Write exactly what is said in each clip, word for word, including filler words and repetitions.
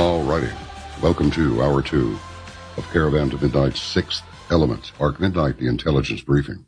All righty. Welcome to Hour two of Caravan to Midnight's Sixth Element, Arc Midnight, the Intelligence Briefing.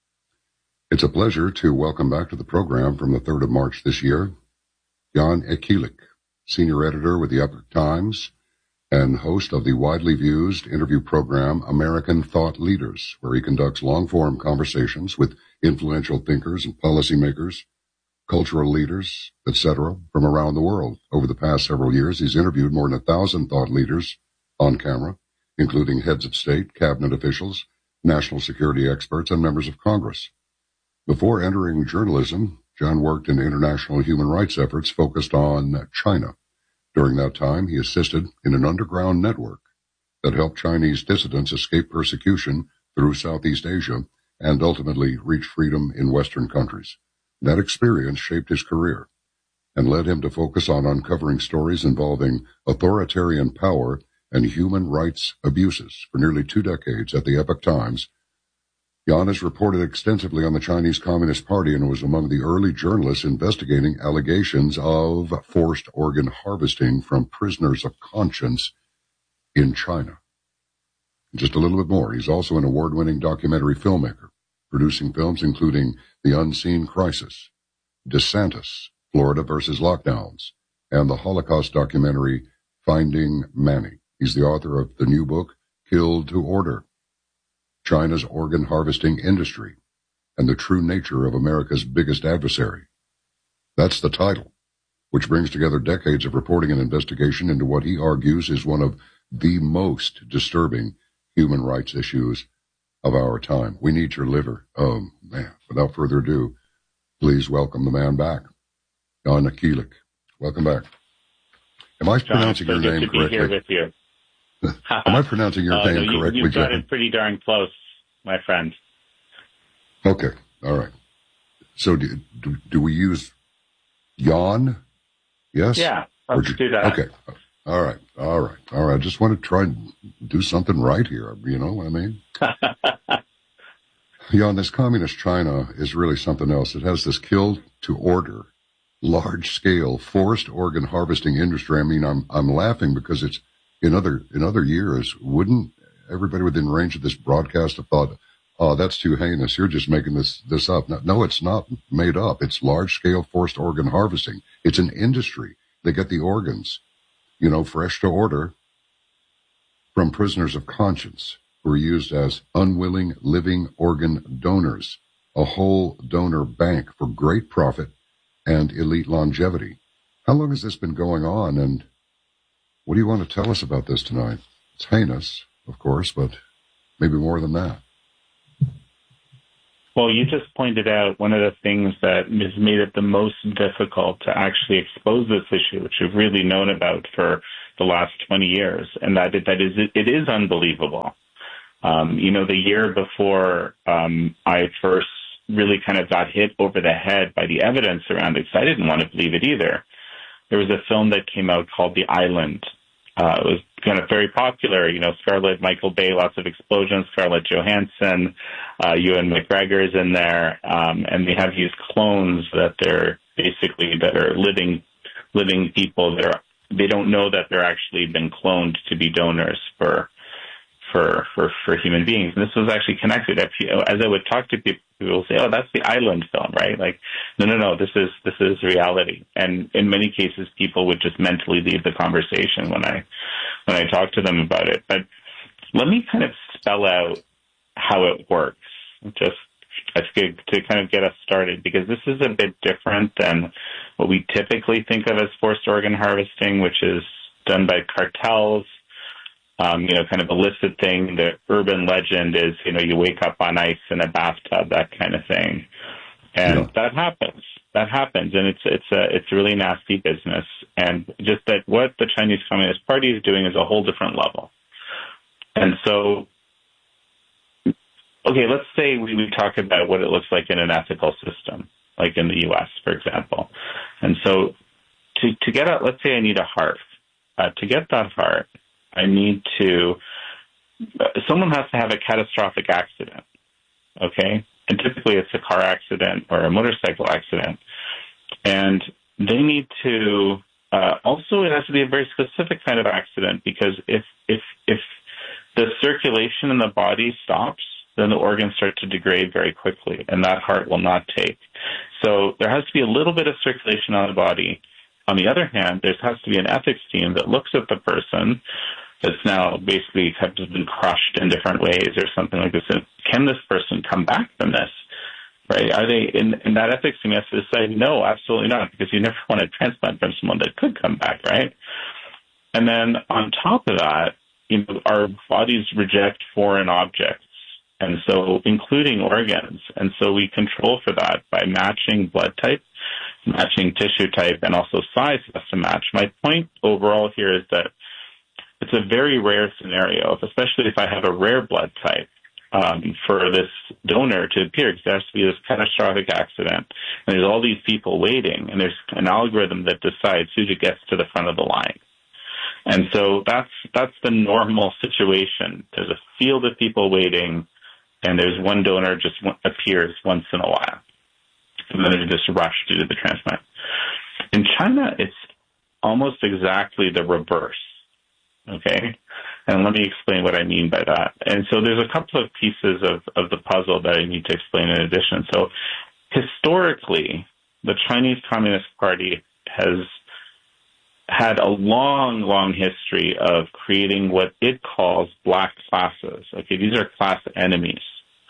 It's a pleasure to welcome back to the program from the third of March this year, Jan Ekilik, senior editor with the Epoch Times and host of the widely viewed interview program American Thought Leaders, where he conducts long-form conversations with influential thinkers and policymakers, cultural leaders, et cetera, from around the world. Over the past several years, he's interviewed more than a thousand thought leaders on camera, including heads of state, cabinet officials, national security experts, and members of Congress. Before entering journalism, John worked in international human rights efforts focused on China. During that time, he assisted in an underground network that helped Chinese dissidents escape persecution through Southeast Asia and ultimately reach freedom in Western countries. That experience shaped his career and led him to focus on uncovering stories involving authoritarian power and human rights abuses. For nearly two decades at the Epoch Times, Jan has reported extensively on the Chinese Communist Party and was among the early journalists investigating allegations of forced organ harvesting from prisoners of conscience in China. Just a little bit more. He's also an award-winning documentary filmmaker, producing films including The Unseen Crisis, DeSantis, Florida versus Lockdowns, and the Holocaust documentary Finding Manny. He's the author of the new book, Killed to Order, China's Organ Harvesting Industry, and the True Nature of America's Biggest Adversary. That's the title, which brings together decades of reporting and investigation into what he argues is one of the most disturbing human rights issues of our time. We need your liver. Oh, man. Without further ado, please welcome the man back, Jan Ekilik. Welcome back. Am I John, pronouncing so your name to be correctly? Here with you. Am I pronouncing your uh, name no, you, correctly, You've got John? it pretty darn close, my friend. Okay. All right. So do, do, do we use Jan? Yes? Yeah, let's do, do that. Okay. All right. All right. All right. I just want to try and do something right here. You know what I mean? Jan, this communist China is really something else. It has this kill to order, large-scale forced organ harvesting industry. I mean, I'm I'm laughing because it's in other in other years, wouldn't everybody within range of this broadcast have thought, oh, that's too heinous. You're just making this this up. No, no, it's not made up. It's large-scale forced organ harvesting. It's an industry. They get the organs, you know, fresh to order from prisoners of conscience who are used as unwilling living organ donors, a whole donor bank for great profit and elite longevity. How long has this been going on, and what do you want to tell us about this tonight? It's heinous, of course, but maybe more than that. Well, you just pointed out one of the things that has made it the most difficult to actually expose this issue, which we've really known about for the last twenty years, and that, that is, it is unbelievable. Um, you know, the year before um, I first really kind of got hit over the head by the evidence around it, because I didn't want to believe it either. There was a film that came out called The Island. Uh, it was kind of very popular, you know, Scarlett, Michael Bay, lots of explosions, Scarlett Johansson, uh, Ewan McGregor's in there, um, and they have these clones that they're basically, that are living, living people that are, they don't know that they're actually been cloned to be donors for, for, for, for human beings. And this was actually connected. As I would talk to people, people would say, oh, that's the Island film, right? Like, no, no, no, this is, this is reality. And in many cases, people would just mentally leave the conversation when I, when I talk to them about it. But let me kind of spell out how it works, just to, to kind of get us started, because this is a bit different than what we typically think of as forced organ harvesting, which is done by cartels. Um, you know, kind of illicit thing. The urban legend is, you know, you wake up on ice in a bathtub, that kind of thing. And yeah. that happens. That happens. And it's, it's a, it's a really nasty business. And just that what the Chinese Communist Party is doing is a whole different level. And so, okay, let's say we, we talk about what it looks like in an ethical system, like in the U S, for example. And so to, to get out, let's say I need a heart. Uh, to get that heart, I need to, someone has to have a catastrophic accident, okay? And typically it's a car accident or a motorcycle accident. And they need to uh, also it has to be a very specific kind of accident, because if if if the circulation in the body stops, then the organs start to degrade very quickly, and that heart will not take. So there has to be a little bit of circulation on the body. On the other hand, there has to be an ethics team that looks at the person that's now basically have been crushed in different ways or something like this. And can this person come back from this? Right? Are they in, in that ethics team has to decide, no, absolutely not, because you never want to transplant from someone that could come back, right? And then on top of that, you know, our bodies reject foreign objects, and so including organs. And so we control for that by matching blood type, matching tissue type, and also size has to match. My point overall here is that it's a very rare scenario, especially if I have a rare blood type, um, for this donor to appear, because there has to be this catastrophic accident, and there's all these people waiting, and there's an algorithm that decides who gets to the front of the line. And so that's that's the normal situation. There's a field of people waiting, and there's one donor just appears once in a while, and then there's this rush to do the transplant. In China, it's almost exactly the reverse. Okay, and let me explain what I mean by that. And so there's a couple of pieces of, of the puzzle that I need to explain in addition. So historically, the Chinese Communist Party has had a long, long history of creating what it calls black classes. Okay, these are class enemies.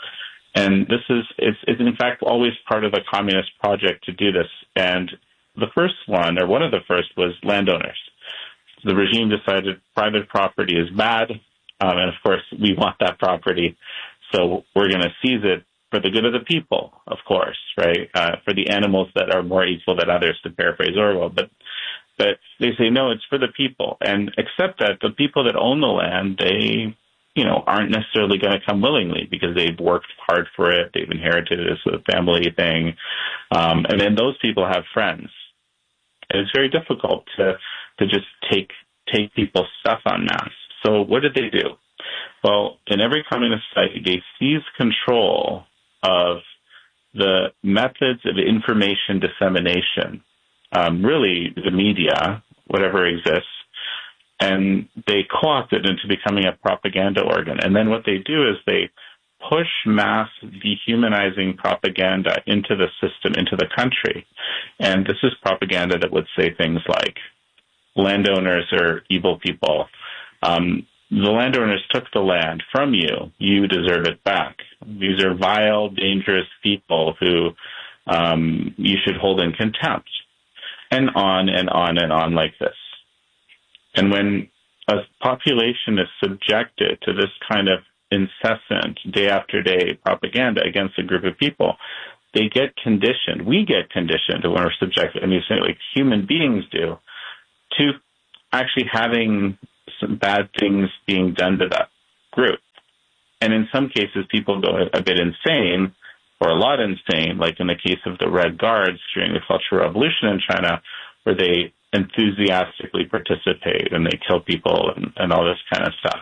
And this is, it's, it's in fact always part of the communist project to do this. And the first one, or one of the first, was landowners. The regime decided private property is bad, um, and of course we want that property, so we're going to seize it for the good of the people, of course, right? Uh, for the animals that are more equal than others, to paraphrase Orwell. But but they say no, it's for the people, and accept that the people that own the land, they you know aren't necessarily going to come willingly because they've worked hard for it, they've inherited it as a family thing, um, and then those people have friends. And it's very difficult to to just take take people's stuff en masse. So what did they do? Well, in every communist society, they seize control of the methods of information dissemination, um, really the media, whatever exists, and they co-opt it into becoming a propaganda organ. And then what they do is they push mass dehumanizing propaganda into the system, into the country. And this is propaganda that would say things like, landowners are evil people. Um, the landowners took the land from you. You deserve it back. These are vile, dangerous people who um, you should hold in contempt. And on and on and on like this. And when a population is subjected to this kind of incessant, day after day propaganda against a group of people, they get conditioned. We get conditioned when we're subjected, I mean, like human beings do, to actually having some bad things being done to that group. And in some cases, people go a bit insane, or a lot insane, like in the case of the Red Guards during the Cultural Revolution in China, where they enthusiastically participate and they kill people and, and all this kind of stuff.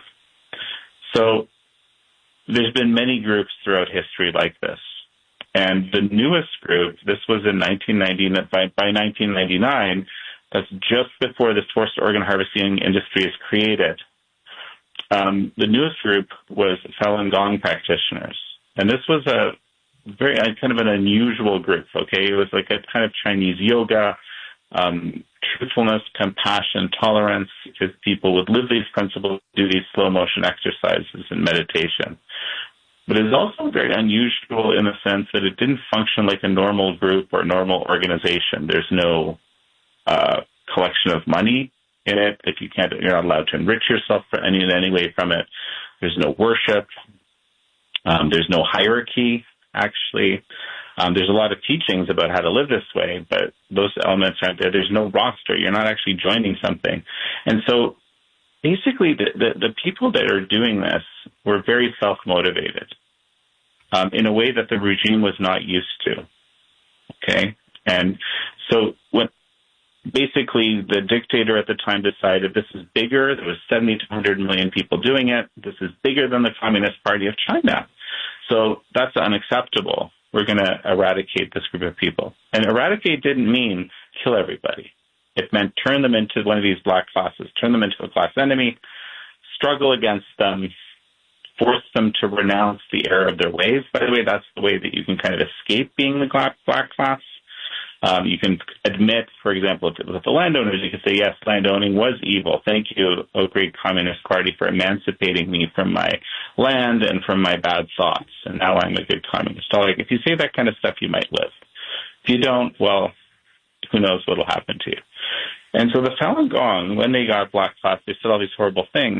So there's been many groups throughout history like this. And the newest group, this was in nineteen ninety, by, by nineteen ninety-nine, that's just before this forced organ harvesting industry is created. Um, the newest group was Falun Gong practitioners. And this was a very, kind of an unusual group, okay? It was like a kind of Chinese yoga, um, truthfulness, compassion, tolerance, because people would live these principles, do these slow motion exercises and meditation. But it's also very unusual in the sense that it didn't function like a normal group or normal organization. There's no uh, collection of money in it. If you can't, you're not allowed to enrich yourself for any in any way from it. There's no worship. Um, there's no hierarchy, actually. Um, there's a lot of teachings about how to live this way, but those elements aren't there. There's no roster. You're not actually joining something. And so basically the, the, the people that are doing this were very self-motivated um, in a way that the regime was not used to. Okay? And so when basically the dictator at the time decided this is bigger, there was seventy to one hundred million people doing it, this is bigger than the Communist Party of China. So that's unacceptable. We're going to eradicate this group of people. And eradicate didn't mean kill everybody. It meant turn them into one of these black classes, turn them into a class enemy, struggle against them, force them to renounce the error of their ways. By the way, that's the way that you can kind of escape being the black, black class. Um, you can admit, for example, with the landowners, you can say, yes, landowning was evil. Thank you, O great Communist Party, for emancipating me from my land and from my bad thoughts. And now I'm a good communist. So, like, if you say that kind of stuff, you might live. If you don't, well, who knows what will happen to you. And so the Falun Gong, when they got black class, they said all these horrible things.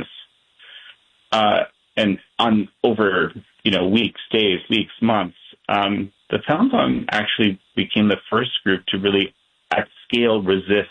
Uh, and on over, you know, weeks, days, weeks, months, um, the Falun Gong actually became the first group to really, at scale, resist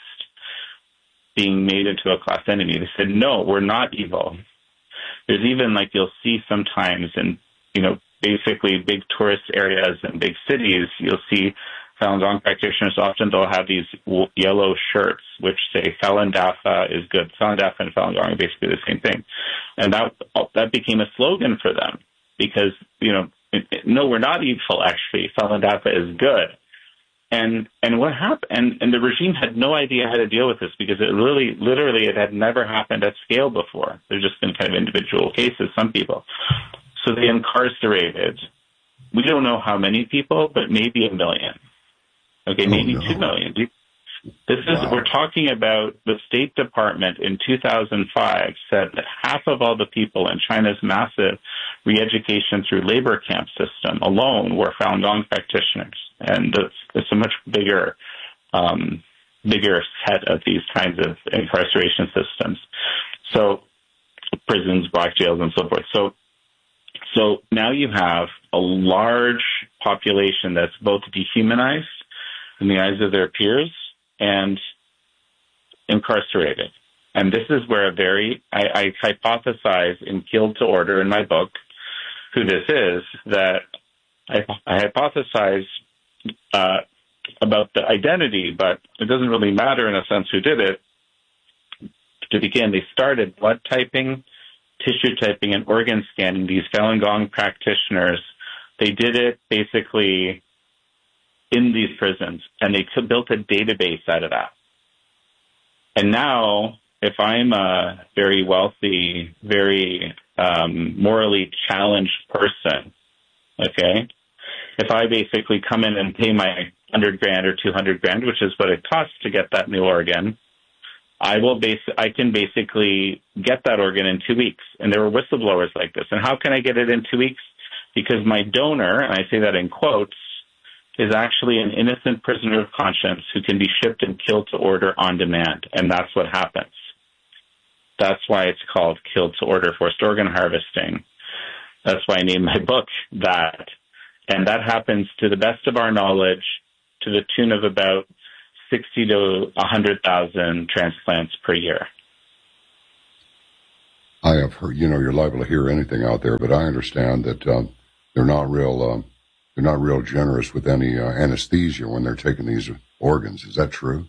being made into a class enemy. They said, no, we're not evil. There's even, like, you'll see sometimes in, you know, basically big tourist areas and big cities, you'll see Falun Gong practitioners. Often they'll have these yellow shirts which say Falun Dafa is good. Falun Dafa and Falun Gong are basically the same thing. And that that became a slogan for them because, you know, no, we're not evil, actually. Falun Dafa is good. And and what happened? And, and the regime had no idea how to deal with this because it really, literally, it had never happened at scale before. There's just been kind of individual cases, some people. So they incarcerated, we don't know how many people, but maybe a million. Okay, maybe oh, no. two million. This is, wow. We're talking about the State Department in two thousand five said that half of all the people in China's massive re-education through labor camp system alone were Falun Gong practitioners. And it's, it's a much bigger, um, bigger set of these kinds of incarceration systems. So prisons, black jails, and so forth. So, so now you have a large population that's both dehumanized in the eyes of their peers and incarcerated. And this is where a very, I, I hypothesize in Killed to Order in my book, who this is, that I, I hypothesize uh, about the identity, but it doesn't really matter in a sense who did it. To begin, they started blood typing, tissue typing, and organ scanning, these Falun Gong practitioners. They did it basically in these prisons, and they t- built a database out of that. And now, if I'm a very wealthy, very um, morally challenged person, okay, if I basically come in and pay my one hundred grand or two hundred grand, which is what it costs to get that new organ, I will base. I can basically get that organ in two weeks. And there were whistleblowers like this. And how can I get it in two weeks? Because my donor, and I say that in quotes, is actually an innocent prisoner of conscience who can be shipped and killed to order on demand. And that's what happens. That's why it's called Killed to Order, forced organ harvesting. That's why I named my book that. And that happens, to the best of our knowledge, to the tune of about sixty to one hundred thousand transplants per year. I have heard, you know, you're liable to hear anything out there, but I understand that um, they're not real, um, they're not real generous with any uh, anesthesia when they're taking these organs. Is that true?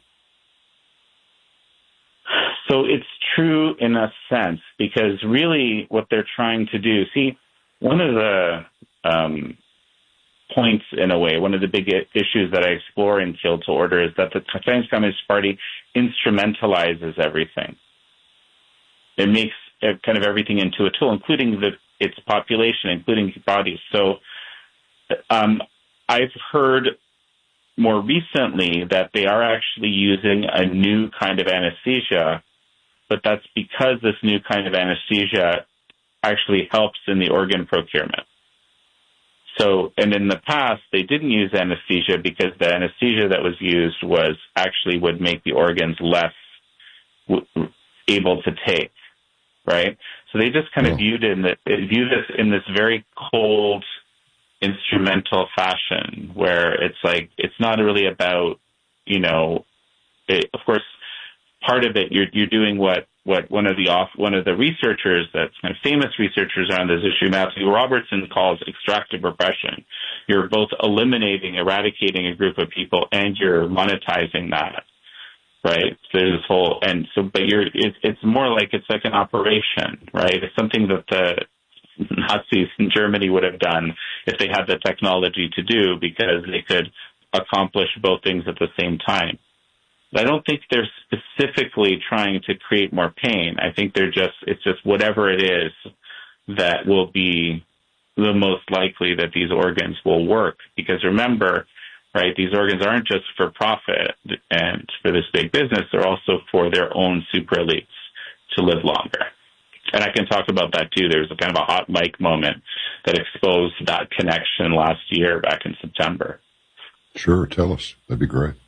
So it's true in a sense, because really what they're trying to do, see, one of the um, points in a way, one of the big issues that I explore in Killed to Order is that the Chinese Communist Party instrumentalizes everything. It makes kind of everything into a tool, including the, its population, including bodies. So um, I've heard more recently that they are actually using a new kind of anesthesia, but that's because this new kind of anesthesia actually helps in the organ procurement. So, and in the past, they didn't use anesthesia because the anesthesia that was used was actually would make the organs less w- able to take, right? So they just kind of viewed it in the, view this in this very cold, instrumental fashion where it's like, it's not really about, you know, it, of course, part of it, you're you're doing what, what one of the off, one of the researchers, that's kind of famous researchers on this issue, Matthew Robertson, calls extractive repression. You're both eliminating, eradicating a group of people, and you're monetizing that, right? So there's this whole, and so, but you're, it's it's more like it's like an operation, right? It's something that the Nazis in Germany would have done if they had the technology to do, because they could accomplish both things at the same time. I don't think they're specifically trying to create more pain. I think they're just, it's just whatever it is that will be the most likely that these organs will work. Because remember, right, these organs aren't just for profit and for this big business, they're also for their own super elites to live longer. And I can talk about that too. There was a kind of a hot mic moment that exposed that connection last year back in September. Sure, tell us. That'd be great.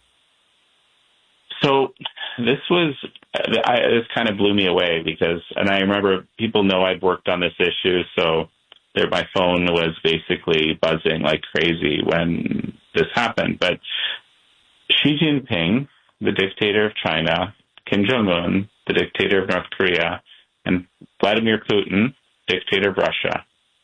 So this was, I, this kind of blew me away because, and I remember people know I've worked on this issue, so there, my phone was basically buzzing like crazy when this happened. But Xi Jinping, the dictator of China, Kim Jong-un, the dictator of North Korea, and Vladimir Putin, dictator of Russia,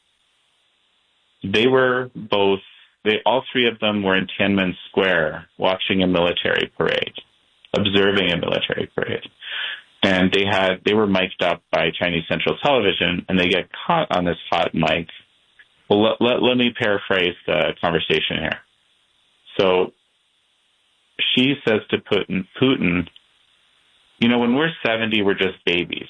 they were both, they all three of them were in Tiananmen Square watching a military parade, observing a military parade. And they had, they were mic'd up by Chinese Central Television, and they get caught on this hot mic. Well, let, let, let me paraphrase the conversation here. So Xi says to Putin, Putin, you know, when we're seventy, we're just babies.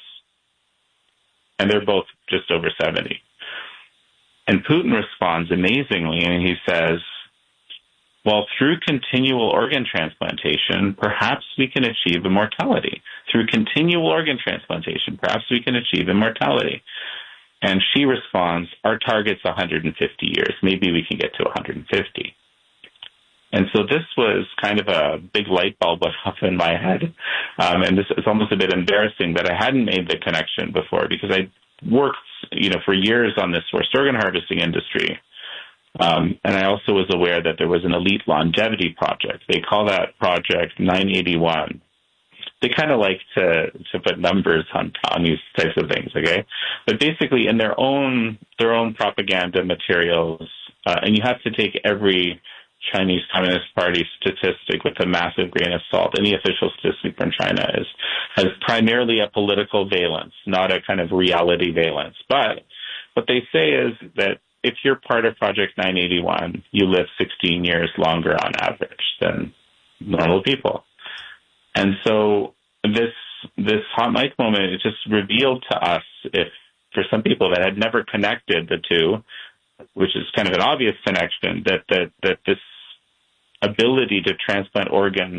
And they're both just over seventy. And Putin responds amazingly, and he says, well, through continual organ transplantation, perhaps we can achieve immortality. Through continual organ transplantation, perhaps we can achieve immortality. And she responds, our target's one hundred fifty years. Maybe we can get to one hundred fifty. And so this was kind of a big light bulb went off in my head. Um, and this is almost a bit embarrassing that I hadn't made the connection before, because I worked, you know, for years on this forced organ harvesting industry. Um, and I also was aware that there was an elite longevity project. They call that project nine eighty-one. They kind of like to, to put numbers on, on these types of things, okay? But basically in their own, their own propaganda materials, uh, and you have to take every Chinese Communist Party statistic with a massive grain of salt. Any official statistic from China is, has primarily a political valence, not a kind of reality valence. But what they say is that if you're part of Project nine eighty-one, you live sixteen years longer on average than normal people. And so this this hot mic moment, it just revealed to us, if for some people that had never connected the two, which is kind of an obvious connection, that that that this ability to transplant organs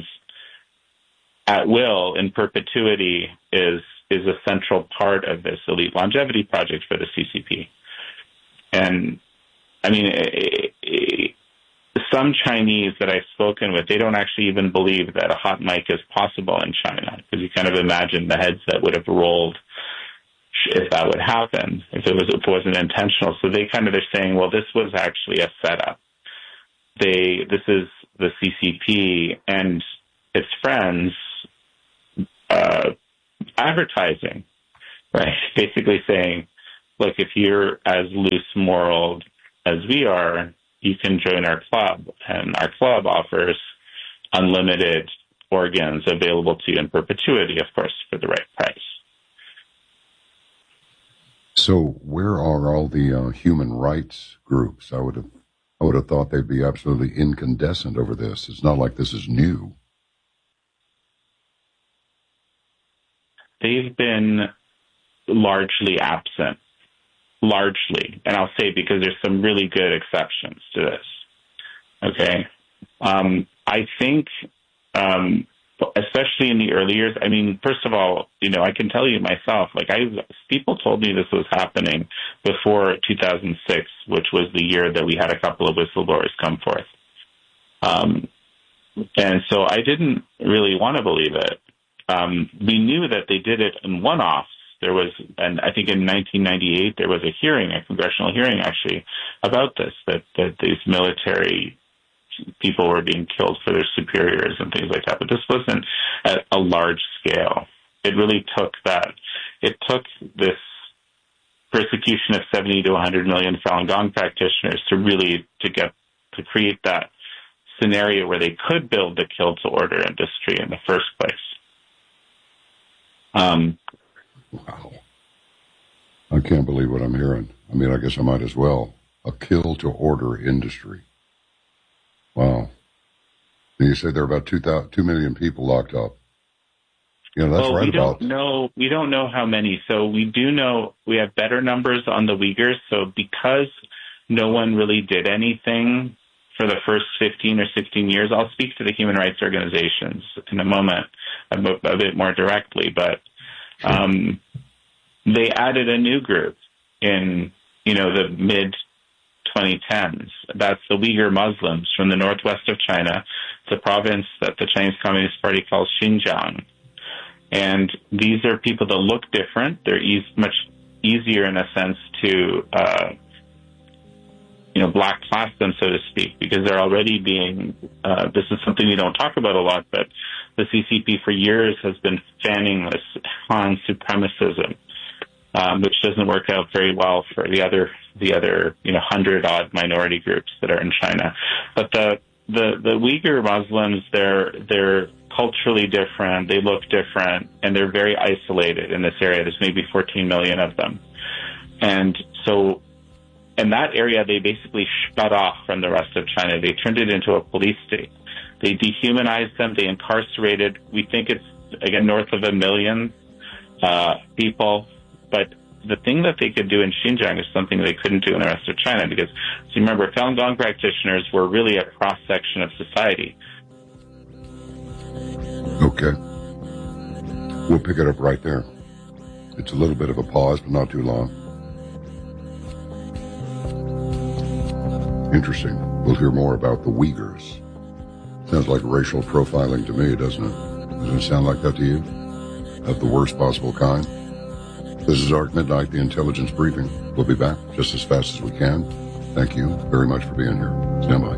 at will in perpetuity is is a central part of this elite longevity project for the C C P. And I mean, it, it, some Chinese that I've spoken with, they don't actually even believe that a hot mic is possible in China, because you kind of imagine the heads that would have rolled if that would happen, if it was if it wasn't intentional. So they kind of are saying, well, this was actually a setup. They this is the C C P and its friends uh, advertising, right? Basically saying, look, if you're as loose moral as we are, you can join our club, and our club offers unlimited organs available to you in perpetuity, of course, for the right price. So where are all the uh, human rights groups? I would have I would have thought they'd be absolutely incandescent over this. It's not like this is new. They've been largely absent. Largely. And I'll say because there's some really good exceptions to this. Okay? Um, I think, um, especially in the early years, I mean, first of all, you know, I can tell you myself, like, I people told me this was happening before two thousand six, which was the year that we had a couple of whistleblowers come forth. Um, and so I didn't really want to believe it. Um, we knew that they did it in one-offs. There was, and I think in nineteen ninety-eight, there was a hearing, a congressional hearing, actually, about this, that, that these military people were being killed for their superiors and things like that. But this wasn't at a large scale. It really took that. It took this persecution of seventy to one hundred million Falun Gong practitioners to really, to get, to create that scenario where they could build the kill to order industry in the first place. Um, Wow. I can't believe what I'm hearing. I mean, I guess I might as well. A kill to order industry. Wow. And you said there are about two, two million people locked up. You know, that's well, right we about... don't know, we don't know how many. So we do know we have better numbers on the Uyghurs. So because no one really did anything for the first fifteen or sixteen years, I'll speak to the human rights organizations in a moment a, a bit more directly. But um, they added a new group in, you know, the mid twenty tens. That's the Uyghur Muslims from the northwest of China. It's a province that the Chinese Communist Party calls Xinjiang. And these are people that look different. They're e- much easier in a sense to, uh, you know, black class them, so to speak, because they're already being, uh, this is something we don't talk about a lot, but the C C P for years has been fanning this Han supremacism, um, which doesn't work out very well for the other, the other, you know, hundred odd minority groups that are in China. But the, the, the Uyghur Muslims, they're, they're culturally different, they look different, and they're very isolated in this area. There's maybe fourteen million of them. And so in that area, they basically shut off from the rest of China. They turned it into a police state. They dehumanized them. They incarcerated, we think it's, again, north of a million uh, people. But the thing that they could do in Xinjiang is something they couldn't do in the rest of China, because, so remember, Falun Gong practitioners were really a cross-section of society. Okay. We'll pick it up right there. It's a little bit of a pause, but not too long. Interesting. We'll hear more about the Uyghurs. Sounds like racial profiling to me, doesn't it? Doesn't it sound like that to you? Of the worst possible kind? This is Arc Midnight, the Intelligence Briefing. We'll be back just as fast as we can. Thank you very much for being here. Stand by.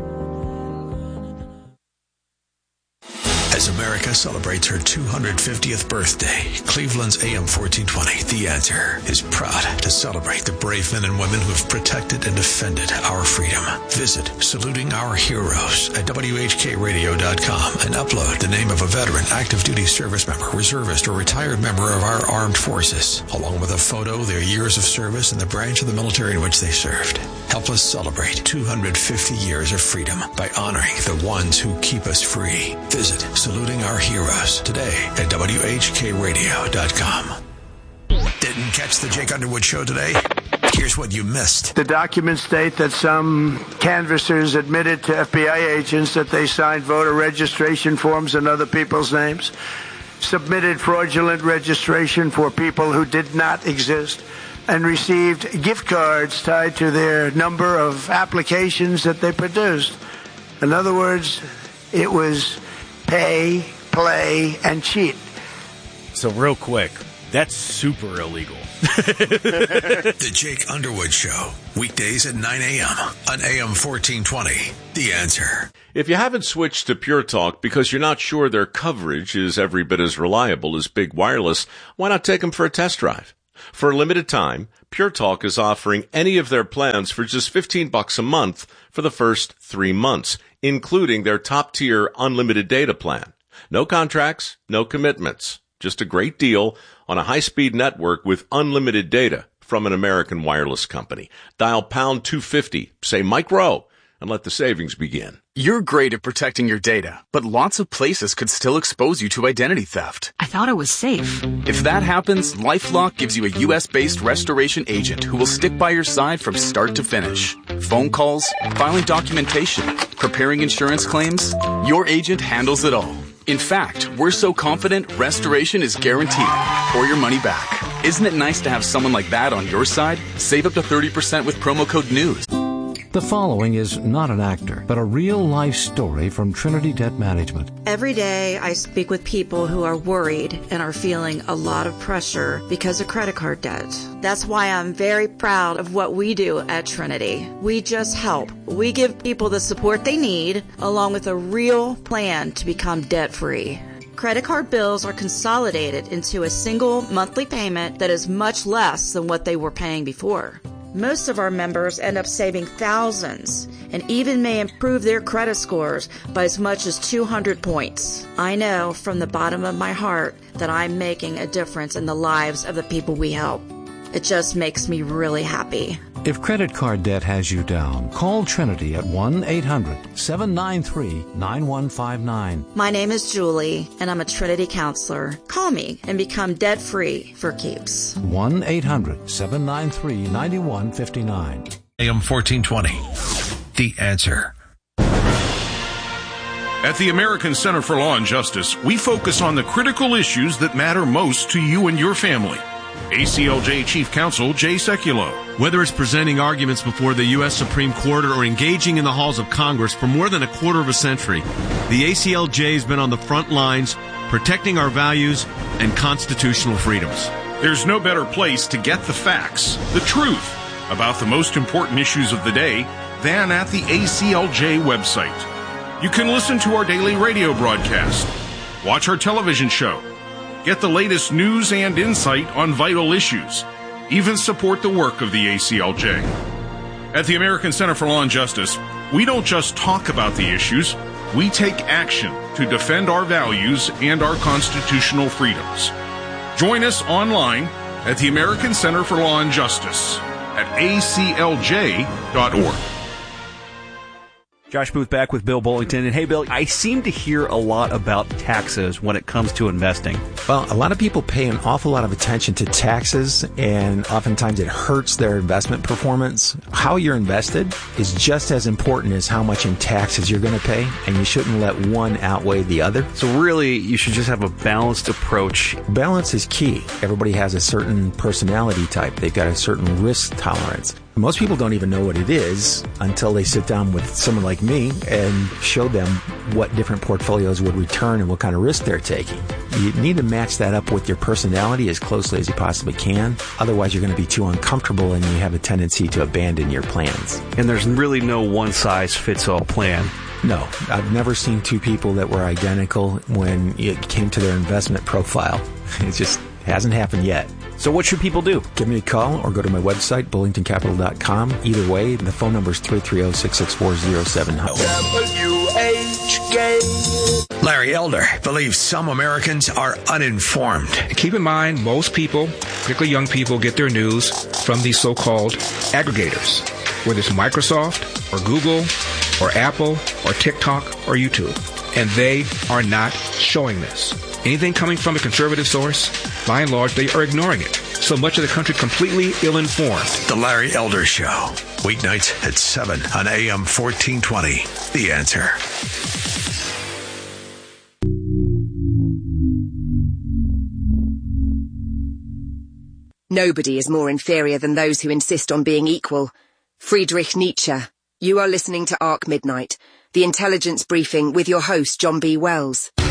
As America celebrates her two hundred fiftieth birthday, Cleveland's A M fourteen twenty, The Answer, is proud to celebrate the brave men and women who have protected and defended our freedom. Visit Saluting Our Heroes at W H K radio dot com and upload the name of a veteran, active duty service member, reservist, or retired member of our armed forces, along with a photo, their years of service, and the branch of the military in which they served. Help us celebrate two hundred fifty years of freedom by honoring the ones who keep us free. Visit Saluting Our Heroes today at W H K radio dot com. Didn't catch the Jake Underwood Show today? Here's what you missed. The documents state that some canvassers admitted to F B I agents that they signed voter registration forms in other people's names, submitted fraudulent registration for people who did not exist, and received gift cards tied to their number of applications that they produced. In other words, it was pay, play, and cheat. So real quick, that's super illegal. The Jake Underwood Show, weekdays at nine a.m. on A M fourteen twenty. The Answer. If you haven't switched to Pure Talk because you're not sure their coverage is every bit as reliable as Big Wireless, why not take them for a test drive? For a limited time, Pure Talk is offering any of their plans for just fifteen bucks a month for the first three months, including their top-tier unlimited data plan. No contracts, no commitments. Just a great deal on a high-speed network with unlimited data from an American wireless company. Dial pound two fifty, say Mike Rowe, and let the savings begin. You're great at protecting your data, but lots of places could still expose you to identity theft. I thought it was safe. If that happens, LifeLock gives you a U S-based restoration agent who will stick by your side from start to finish. Phone calls, filing documentation, preparing insurance claims, your agent handles it all. In fact, we're so confident restoration is guaranteed or your money back. Isn't it nice to have someone like that on your side? Save up to thirty percent with promo code NEWS. The following is not an actor, but a real-life story from Trinity Debt Management. Every day I speak with people who are worried and are feeling a lot of pressure because of credit card debt. That's why I'm very proud of what we do at Trinity. We just help. We give people the support they need, along with a real plan to become debt-free. Credit card bills are consolidated into a single monthly payment that is much less than what they were paying before. Most of our members end up saving thousands and even may improve their credit scores by as much as two hundred points. I know from the bottom of my heart that I'm making a difference in the lives of the people we help. It just makes me really happy. If credit card debt has you down, call Trinity at one eight hundred seven nine three nine one five nine. My name is Julie, and I'm a Trinity counselor. Call me and become debt-free for keeps. one eight hundred seven nine three nine one five nine. A M fourteen twenty, The Answer. At the American Center for Law and Justice, we focus on the critical issues that matter most to you and your family. A C L J Chief Counsel Jay Sekulow. Whether it's presenting arguments before the U S Supreme Court or engaging in the halls of Congress for more than a quarter of a century, the A C L J has been on the front lines protecting our values and constitutional freedoms. There's no better place to get the facts, the truth, about the most important issues of the day than at the A C L J website. You can listen to our daily radio broadcast, watch our television show, get the latest news and insight on vital issues, even support the work of the A C L J. At the American Center for Law and Justice, we don't just talk about the issues, we take action to defend our values and our constitutional freedoms. Join us online at the American Center for Law and Justice at A C L J dot org. Josh Booth back with Bill Bullington. And hey, Bill, I seem to hear a lot about taxes when it comes to investing. Well, a lot of people pay an awful lot of attention to taxes, and oftentimes it hurts their investment performance. How you're invested is just as important as how much in taxes you're going to pay, and you shouldn't let one outweigh the other. So really, you should just have a balanced approach. Balance is key. Everybody has a certain personality type. They've got a certain risk tolerance. Most people don't even know what it is until they sit down with someone like me and show them what different portfolios would return and what kind of risk they're taking. You need to match that up with your personality as closely as you possibly can. Otherwise, you're going to be too uncomfortable and you have a tendency to abandon your plans. And there's really no one-size-fits-all plan. No, I've never seen two people that were identical when it came to their investment profile. It just hasn't happened yet. So what should people do? Give me a call or go to my website, bullington capital dot com. Either way, the phone number is three three zero, six six four, zero seven zero. W H K. Larry Elder believes some Americans are uninformed. Keep in mind, most people, particularly young people, get their news from these so-called aggregators, whether it's Microsoft or Google or Apple or TikTok or YouTube. And they are not showing this. Anything coming from a conservative source, by and large, they are ignoring it. So much of the country completely ill-informed. The Larry Elder Show, weeknights at seven on A M fourteen twenty. The Answer. Nobody is more inferior than those who insist on being equal. Friedrich Nietzsche. You are listening to Arc Midnight, the intelligence briefing with your host, John B. Wells.